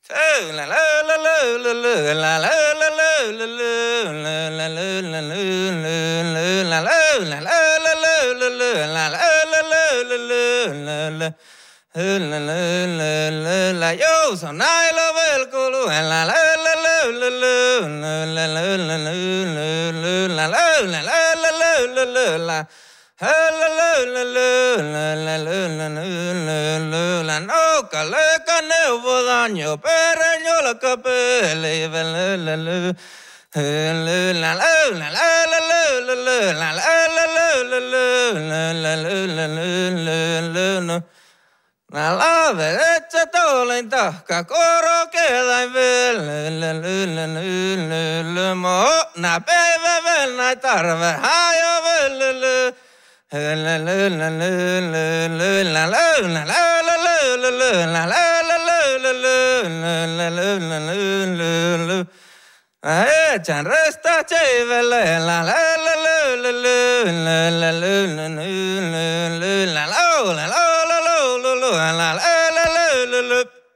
Yo son I love el culo la la la la la la la la no caleca nevo daño pereño la capele la derecha tola intasca coro queda en vel mo na bebe vel na tarve hayo vel Chan resta chévere la la